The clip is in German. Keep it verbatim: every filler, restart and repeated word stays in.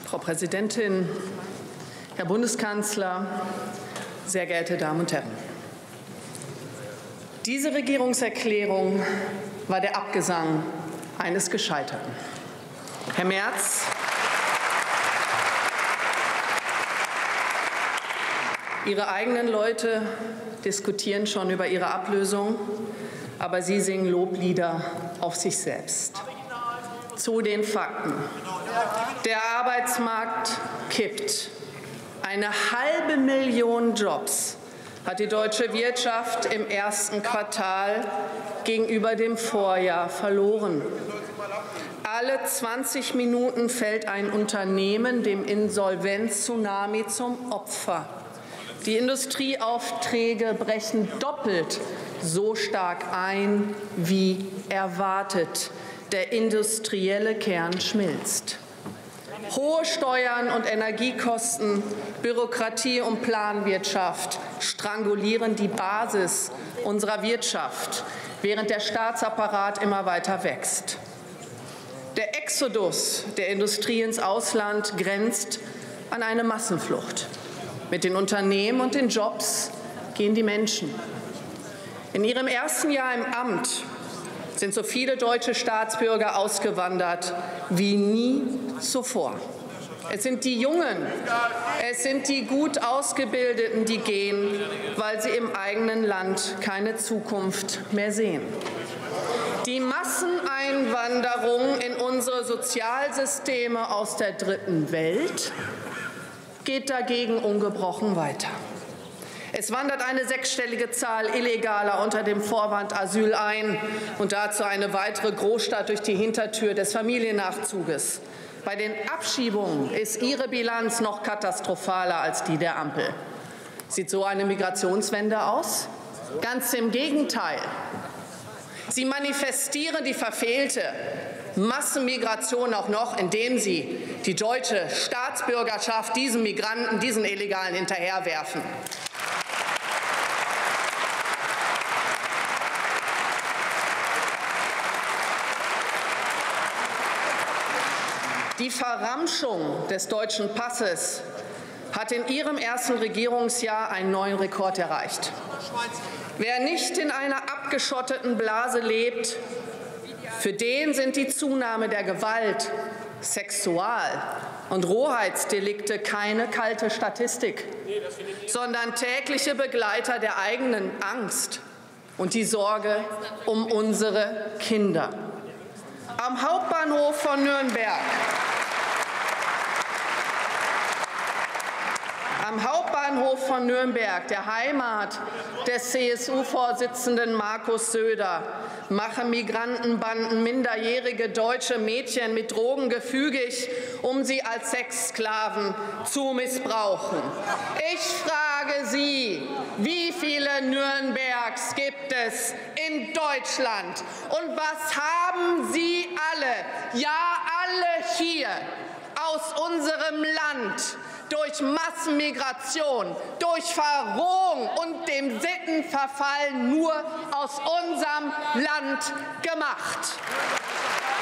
Frau Präsidentin, Herr Bundeskanzler, sehr geehrte Damen und Herren! Diese Regierungserklärung war der Abgesang eines Gescheiterten. Herr Merz, Ihre eigenen Leute diskutieren schon über Ihre Ablösung, aber Sie singen Loblieder auf sich selbst. Zu den Fakten. Der Arbeitsmarkt kippt. Eine halbe Million Jobs hat die deutsche Wirtschaft im ersten Quartal gegenüber dem Vorjahr verloren. Alle zwanzig Minuten fällt ein Unternehmen dem Insolvenz-Tsunami zum Opfer. Die Industrieaufträge brechen doppelt so stark ein wie erwartet. Der industrielle Kern schmilzt. Hohe Steuern und Energiekosten, Bürokratie und Planwirtschaft strangulieren die Basis unserer Wirtschaft, während der Staatsapparat immer weiter wächst. Der Exodus der Industrie ins Ausland grenzt an eine Massenflucht. Mit den Unternehmen und den Jobs gehen die Menschen. In ihrem ersten Jahr im Amt sind so viele deutsche Staatsbürger ausgewandert wie nie zuvor. Es sind die Jungen, es sind die gut Ausgebildeten, die gehen, weil sie im eigenen Land keine Zukunft mehr sehen. Die Masseneinwanderung in unsere Sozialsysteme aus der Dritten Welt geht dagegen ungebrochen weiter. Es wandert eine sechsstellige Zahl Illegaler unter dem Vorwand Asyl ein und dazu eine weitere Großstadt durch die Hintertür des Familiennachzuges. Bei den Abschiebungen ist Ihre Bilanz noch katastrophaler als die der Ampel. Sieht so eine Migrationswende aus? Ganz im Gegenteil. Sie manifestieren die verfehlte Massenmigration auch noch, indem Sie die deutsche Staatsbürgerschaft diesen Migranten, diesen Illegalen hinterherwerfen. Die Verramschung des deutschen Passes hat in Ihrem ersten Regierungsjahr einen neuen Rekord erreicht. Wer nicht in einer abgeschotteten Blase lebt, für den sind die Zunahme der Gewalt, Sexual- und Rohheitsdelikte keine kalte Statistik, sondern tägliche Begleiter der eigenen Angst und die Sorge um unsere Kinder. Am Hauptbahnhof von Nürnberg Am Hauptbahnhof von Nürnberg, der Heimat des C S U-Vorsitzenden Markus Söder, machen Migrantenbanden minderjährige deutsche Mädchen mit Drogen gefügig, um sie als Sexsklaven zu missbrauchen. Ich frage Sie, wie viele Nürnbergs gibt es in Deutschland? Und was haben Sie alle, ja alle hier aus unserem Land durch Massenmigration, durch Verrohung und dem Sittenverfall nur aus unserem Land gemacht?